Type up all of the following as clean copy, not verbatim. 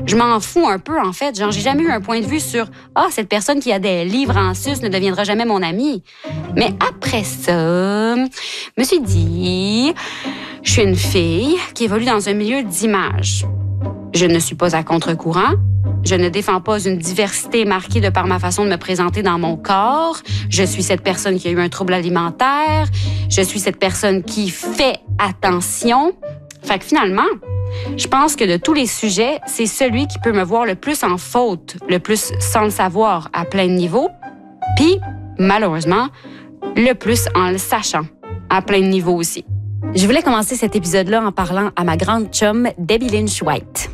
Je m'en fous un peu, en fait. Genre, j'ai jamais eu un point de vue sur « Ah, cette personne qui a des livres en sus ne deviendra jamais mon ami. » Mais après ça, je me suis dit, je suis une fille qui évolue dans un milieu d'image. Je ne suis pas à contre-courant. Je ne défends pas une diversité marquée de par ma façon de me présenter dans mon corps. Je suis cette personne qui a eu un trouble alimentaire. Je suis cette personne qui fait attention. Fait que finalement, je pense que de tous les sujets, c'est celui qui peut me voir le plus en faute, le plus sans le savoir à plein de niveaux, puis, malheureusement, le plus en le sachant à plein de niveaux aussi. Je voulais commencer cet épisode-là en parlant à ma grande chum, Debbie Lynch White.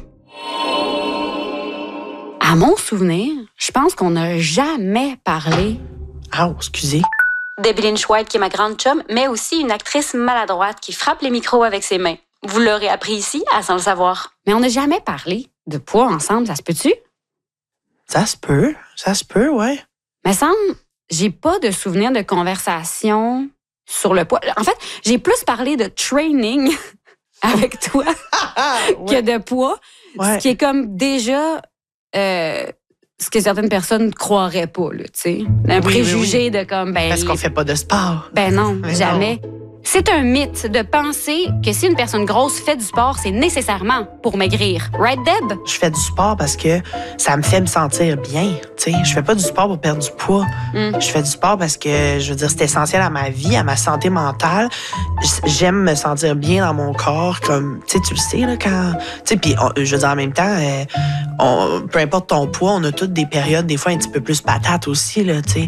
À mon souvenir, je pense qu'on n'a jamais parlé... Ah, excusez. Debbie Lynch White, qui est ma grande chum, mais aussi une actrice maladroite qui frappe les micros avec ses mains. Vous l'aurez appris ici, à sans le savoir. Mais on n'a jamais parlé de poids ensemble, ça se peut-tu? Ça se peut, ouais. Mais semble, j'ai pas de souvenir de conversation sur le poids. En fait, j'ai plus parlé de training avec toi que de poids, ce qui est comme déjà ce que certaines personnes croiraient pas, là, tu sais. Un préjugé de comme, ben... Parce qu'on fait pas de sport. Ben non, jamais. Non. C'est un mythe de penser que si une personne grosse fait du sport, c'est nécessairement pour maigrir. Right, Deb? Je fais du sport parce que ça me fait me sentir bien. Tu sais, je fais pas du sport pour perdre du poids. Je fais du sport parce que, je veux dire, c'est essentiel à ma vie, à ma santé mentale. J'aime me sentir bien dans mon corps, comme, tu sais, tu le sais, là, quand... Tu sais, puis, je veux dire, en même temps, peu importe ton poids, on a toutes des périodes, des fois, un petit peu plus patates aussi, là, tu sais.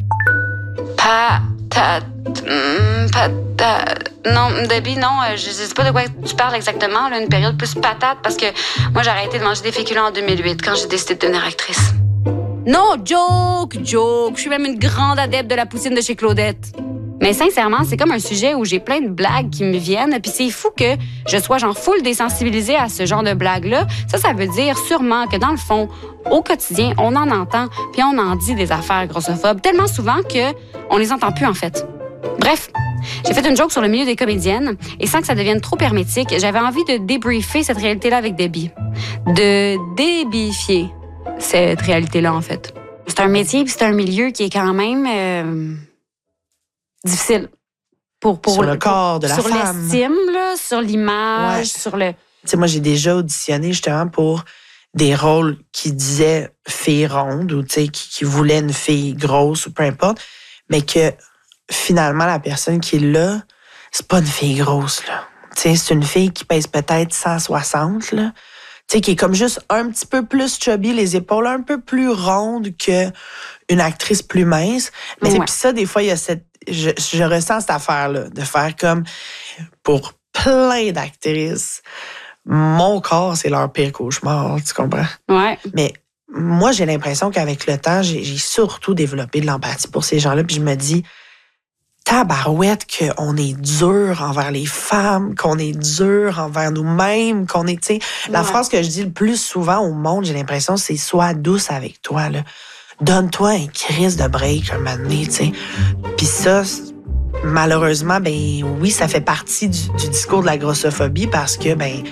Non, Debbie, non, je sais pas de quoi tu parles exactement, là, une période plus patate, parce que moi, j'ai arrêté de manger des féculents en 2008, quand j'ai décidé de devenir actrice. Non, joke! Je suis même une grande adepte de la poutine de chez Claudette. Mais sincèrement, c'est comme un sujet où j'ai plein de blagues qui me viennent, puis c'est fou que je sois genre full désensibilisée à ce genre de blagues-là. Ça veut dire sûrement que dans le fond, au quotidien, on en entend, puis on en dit des affaires grossophobes tellement souvent que on les entend plus en fait. Bref, j'ai fait une joke sur le milieu des comédiennes et sans que ça devienne trop hermétique, j'avais envie de débriefer cette réalité-là avec Debbie. De débifier cette réalité-là, en fait. C'est un métier puis c'est un milieu qui est quand même difficile pour sur le corps de la sur femme. Sur l'estime, là, sur l'image, sur le... Tu sais, moi, j'ai déjà auditionné justement pour des rôles qui disaient fille ronde ou, tu sais, qui voulaient une fille grosse ou peu importe, mais que finalement, la personne qui est là, c'est pas une fille grosse, là. Tu sais, c'est une fille qui pèse peut-être 160, là. Tu sais, qui est comme juste un petit peu plus chubby, les épaules un peu plus rondes qu'une actrice plus mince. Mais puis ça, des fois, il y a cette... Je ressens cette affaire-là, de faire comme pour plein d'actrices, mon corps, c'est leur pire cauchemar, tu comprends? Ouais. Mais moi, j'ai l'impression qu'avec le temps, j'ai surtout développé de l'empathie pour ces gens-là, puis je me dis, tabarouette, qu'on est dur envers les femmes, qu'on est dur envers nous-mêmes, qu'on est, tu sais, la phrase que je dis le plus souvent au monde, j'ai l'impression, c'est « sois douce avec toi », là. Donne-toi un crise de break un moment donné, tu sais. Puis ça, malheureusement, ben oui, ça fait partie du discours de la grossophobie parce que, ben,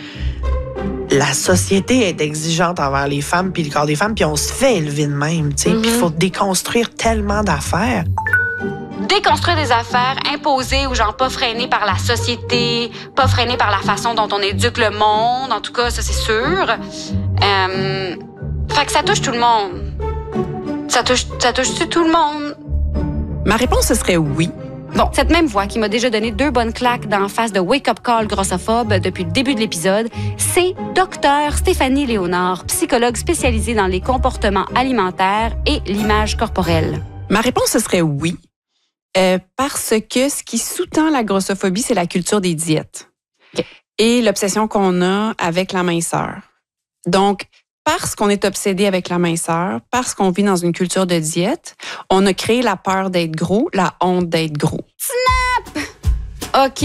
la société est exigeante envers les femmes puis le corps des femmes, puis on se fait élever de même, tu sais. Puis il faut déconstruire tellement d'affaires. Déconstruire des affaires imposées ou genre pas freinées par la société, pas freinées par la façon dont on éduque le monde, en tout cas, ça c'est sûr. Fait que ça touche tout le monde. Ça touche-tu tout le monde? Ma réponse, ce serait oui. Bon, cette même voix qui m'a déjà donné 2 bonnes claques d'en face de Wake Up Call grossophobe depuis le début de l'épisode, c'est Dr Stéphanie Léonard, psychologue spécialisée dans les comportements alimentaires et l'image corporelle. Ma réponse, ce serait oui. Parce que ce qui sous-tend la grossophobie, c'est la culture des diètes. Okay. Et l'obsession qu'on a avec la minceur. Donc, parce qu'on est obsédé avec la minceur, parce qu'on vit dans une culture de diète, on a créé la peur d'être gros, la honte d'être gros. Snap! OK.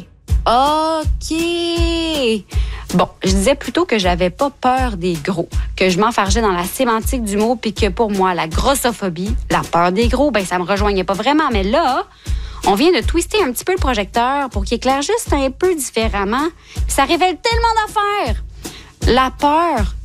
Bon, je disais plutôt que j'avais pas peur des gros, que je m'enfargeais dans la sémantique du mot puis que pour moi, la grossophobie, la peur des gros, ben ça me rejoignait pas vraiment. Mais là, on vient de twister un petit peu le projecteur pour qu'il éclaire juste un peu différemment. Puis ça révèle tellement d'affaires. La peur